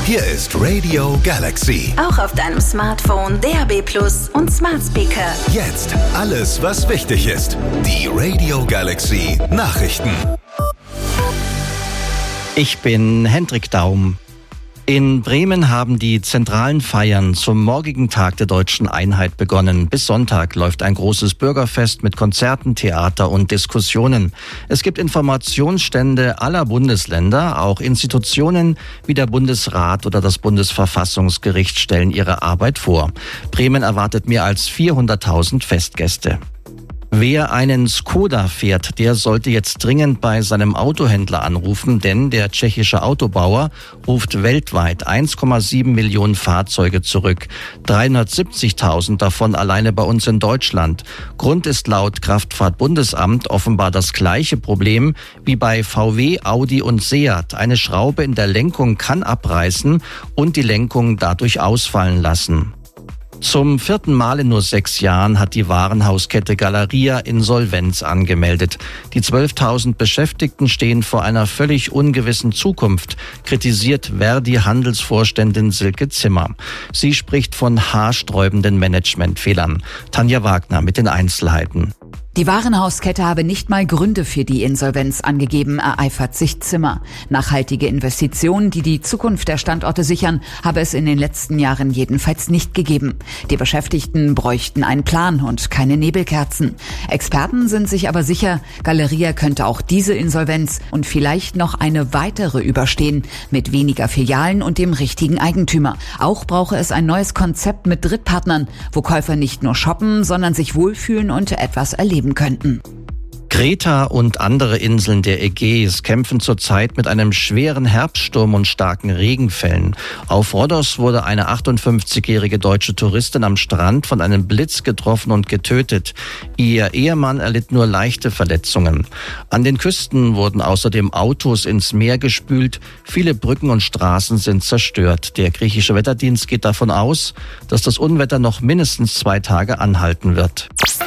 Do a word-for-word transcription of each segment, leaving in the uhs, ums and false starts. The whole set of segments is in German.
Hier ist Radio Galaxy. Auch auf deinem Smartphone, D A B Plus und Smart Speaker. Jetzt alles, was wichtig ist. Die Radio Galaxy Nachrichten. Ich bin Hendrik Daum. In Bremen haben die zentralen Feiern zum morgigen Tag der Deutschen Einheit begonnen. Bis Sonntag läuft ein großes Bürgerfest mit Konzerten, Theater und Diskussionen. Es gibt Informationsstände aller Bundesländer. Auch Institutionen wie der Bundesrat oder das Bundesverfassungsgericht stellen ihre Arbeit vor. Bremen erwartet mehr als vierhunderttausend Festgäste. Wer einen Skoda fährt, der sollte jetzt dringend bei seinem Autohändler anrufen, denn der tschechische Autobauer ruft weltweit eins Komma sieben Millionen Fahrzeuge zurück, dreihundertsiebzigtausend davon alleine bei uns in Deutschland. Grund ist laut Kraftfahrtbundesamt offenbar das gleiche Problem wie bei V W, Audi und Seat. Eine Schraube in der Lenkung kann abreißen und die Lenkung dadurch ausfallen lassen. Zum vierten Mal in nur sechs Jahren hat die Warenhauskette Galeria Insolvenz angemeldet. Die zwölftausend Beschäftigten stehen vor einer völlig ungewissen Zukunft, kritisiert Verdi-Handelsvorständin Silke Zimmer. Sie spricht von haarsträubenden Managementfehlern. Tanja Wagner mit den Einzelheiten. Die Warenhauskette habe nicht mal Gründe für die Insolvenz angegeben, ereifert sich Zimmer. Nachhaltige Investitionen, die die Zukunft der Standorte sichern, habe es in den letzten Jahren jedenfalls nicht gegeben. Die Beschäftigten bräuchten einen Plan und keine Nebelkerzen. Experten sind sich aber sicher, Galeria könnte auch diese Insolvenz und vielleicht noch eine weitere überstehen, mit weniger Filialen und dem richtigen Eigentümer. Auch brauche es ein neues Konzept mit Drittpartnern, wo Käufer nicht nur shoppen, sondern sich wohlfühlen und etwas erleben könnten. Kreta und andere Inseln der Ägäis kämpfen zurzeit mit einem schweren Herbststurm und starken Regenfällen. Auf Rhodos wurde eine achtundfünfzigjährige deutsche Touristin am Strand von einem Blitz getroffen und getötet. Ihr Ehemann erlitt nur leichte Verletzungen. An den Küsten wurden außerdem Autos ins Meer gespült. Viele Brücken und Straßen sind zerstört. Der griechische Wetterdienst geht davon aus, dass das Unwetter noch mindestens zwei Tage anhalten wird.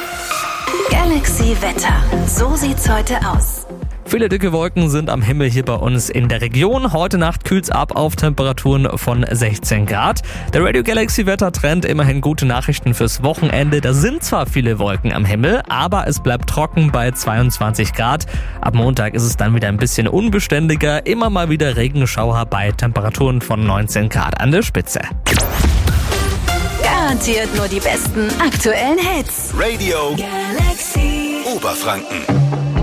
Galaxy Wetter. So sieht's heute aus. Viele dicke Wolken sind am Himmel hier bei uns in der Region. Heute Nacht kühlt's ab auf Temperaturen von sechzehn Grad. Der Radio Galaxy Wettertrend, immerhin gute Nachrichten fürs Wochenende. Da sind zwar viele Wolken am Himmel, aber es bleibt trocken bei zweiundzwanzig Grad. Ab Montag ist es dann wieder ein bisschen unbeständiger. Immer mal wieder Regenschauer bei Temperaturen von neunzehn Grad an der Spitze. Garantiert nur die besten aktuellen Hits. Radio Galaxy Oberfranken.